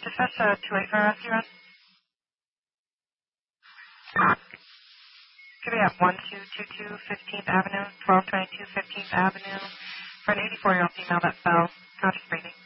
Dispatch 28 for rescue run. Could be at 1222 15th Avenue, 1222 15th Avenue, for an 84-year-old female that fell, conscious breathing.